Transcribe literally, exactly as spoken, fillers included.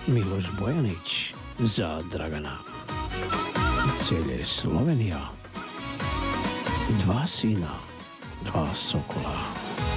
Miloš Bojanić za Dragana. Celje Slovenija. Dva sina, dva sokola.